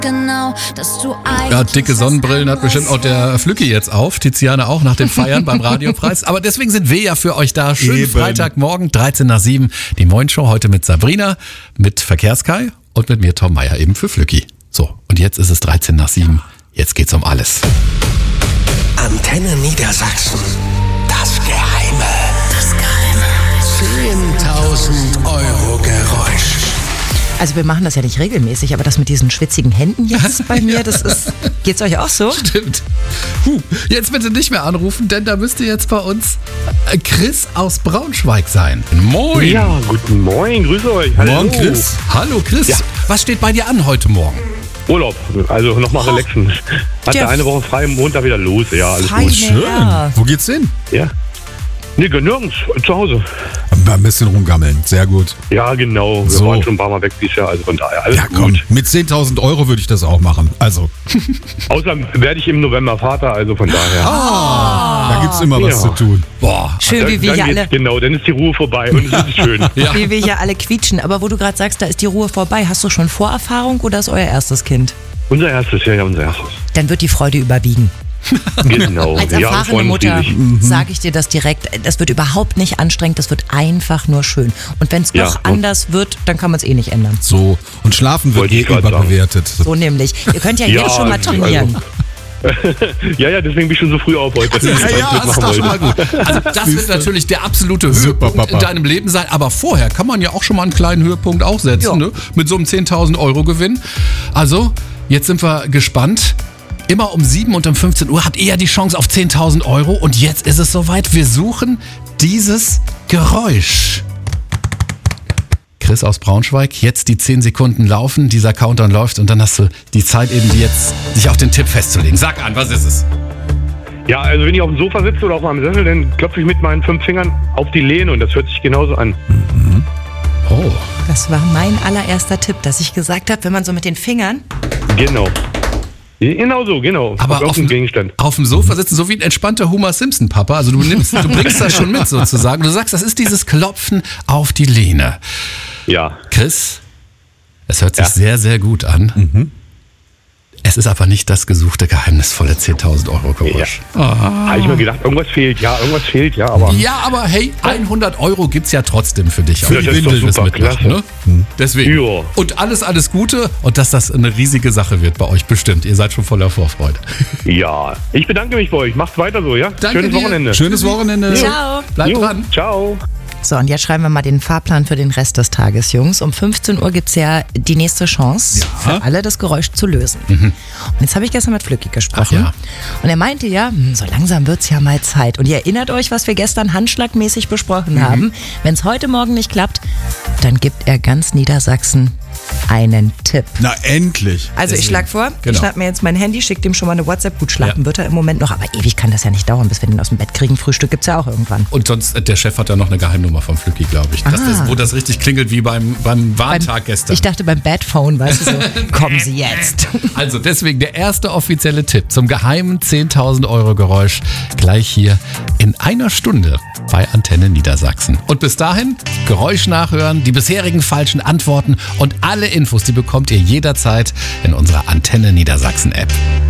Genau, dass du Ja, dicke Sonnenbrillen hat bestimmt auch der Flücki jetzt auf. Tiziane auch nach dem Feiern beim Radiopreis. Aber deswegen sind wir ja für euch da. Schönen Freitagmorgen, 13:07. Die Moin-Show heute mit Sabrina, mit Verkehrskai und mit mir, Tom Meier, eben für Flücki. So, und jetzt ist es 13:07. Jetzt geht's um alles. Antenne Niedersachsen. Das Geheime. 10.000 Euro Geräusch. Also wir machen das ja nicht regelmäßig, aber das mit diesen schwitzigen Händen jetzt bei mir, das ist... Geht's euch auch so? Stimmt. Jetzt bitte nicht mehr anrufen, denn da müsste jetzt bei uns Chris aus Braunschweig sein. Moin. Ja, guten Morgen, grüße euch. Hallo. Morgen, Chris. Hallo, Chris. Ja. Was steht bei dir an heute Morgen? Urlaub, also nochmal relaxen. Hatte eine Woche frei, Montag wieder los. Ja, alles gut. Schön. Wo geht's hin? Ja. Nee, nirgends, zu Hause. Ein bisschen rumgammeln, sehr gut. Ja, genau. Wir waren schon ein paar Mal weg dieses Jahr, also von daher alles Ja, komm, gut. mit 10.000 Euro würde ich das auch machen. Also, Außerdem werde ich im November Vater, also von daher. da gibt's immer was Ja. zu tun. Boah. Schön, wie wir hier alle... Genau, dann ist die Ruhe vorbei und es ist schön. Ja. Wie wir hier alle quietschen. Aber wo du gerade sagst, da ist die Ruhe vorbei. Hast du schon Vorerfahrung oder ist euer erstes Kind? Unser erstes, ja, unser erstes. Dann wird die Freude überwiegen. Genau. Als Ja, wir erfahrene freuen uns Mutter riesig. sage ich dir das direkt. Das wird überhaupt nicht anstrengend, das wird einfach nur schön. Und wenn es Ja, doch und- anders wird, dann kann man es eh nicht ändern. So, und Schlafen wird Wollte ich grad überbewertet. So nämlich. Ihr könnt ja, Ja, jetzt schon mal also- trainieren. Ja, deswegen bin ich schon so früh auf heute. Ja, das ist doch schon mal gut. Also das wird natürlich der absolute Super, Höhepunkt Papa. in deinem Leben sein. Aber vorher kann man ja auch schon mal einen kleinen Höhepunkt auch setzen, Ja. ne? Mit so einem 10.000 Euro Gewinn. Also, jetzt sind wir gespannt. Immer um 7 und um 15 Uhr habt ihr ja die Chance auf 10.000 Euro. Und jetzt ist es soweit. Wir suchen dieses Geräusch. Chris aus Braunschweig, jetzt die 10 Sekunden laufen, dieser Countdown läuft und dann hast du die Zeit eben, die jetzt sich auf den Tipp festzulegen. Sag an, was ist es? Ja, also wenn ich auf dem Sofa sitze oder auf meinem Sessel, dann klopfe ich mit meinen 5 Fingern auf die Lehne und das hört sich genauso an. Oh. Das war mein allererster Tipp, dass ich gesagt habe, wenn man so mit den Fingern... Genau. Genau so, genau. Aber auf dem Gegenstand. auf dem Sofa sitzen, so wie ein entspannter Homer Simpson, Papa. Also du bringst das schon mit sozusagen. Du sagst, das ist dieses Klopfen auf die Lehne. Ja. Chris, es hört sich Ja. sehr, sehr gut an. Es ist aber nicht das gesuchte, geheimnisvolle 10.000 Euro Geräusch. Habe ich mir gedacht, irgendwas fehlt, ja, aber... Ja, aber hey, 100 Euro gibt's ja trotzdem für dich. Ja, das ist doch Windeln super, mitmachen, klasse. ne? Deswegen. Ja. Und alles Gute und dass das eine riesige Sache wird bei euch bestimmt. Ihr seid schon voller Vorfreude. Ja. Ich bedanke mich bei euch. Macht weiter so, ja? Danke Schönes dir. Wochenende. Schönes Wochenende. Ciao. Bleib Jo, dran. Ciao. So, und jetzt schreiben wir mal den Fahrplan für den Rest des Tages, Jungs. Um 15 Uhr gibt's ja die nächste Chance, für alle das Geräusch zu lösen. Und jetzt habe ich gestern mit Flücki gesprochen. Ach ja. Und er meinte ja, so langsam wird's ja mal Zeit. Und ihr erinnert euch, was wir gestern handschlagmäßig besprochen haben. Wenn es heute Morgen nicht klappt, dann gibt er ganz Niedersachsen einen Tipp. Na, endlich. Also ich schlage vor, Genau. ich schnapp mir jetzt mein Handy, schicke dem schon mal eine WhatsApp. Gut, schlafen Ja. wird er im Moment noch, aber ewig kann das ja nicht dauern, bis wir den aus dem Bett kriegen. Frühstück gibt's ja auch irgendwann. Und sonst, der Chef hat ja noch eine Geheimnummer vom Flücki, glaube ich. Wo das richtig klingelt wie beim Warntag gestern. Ich dachte beim Bad Phone, weißt du so, kommen Sie jetzt. Also deswegen der erste offizielle Tipp zum geheimen 10.000 Euro Geräusch gleich hier in einer Stunde bei Antenne Niedersachsen. Und bis dahin Geräusch nachhören, die bisherigen falschen Antworten und alle Infos, die bekommt ihr jederzeit in unserer Antenne Niedersachsen App.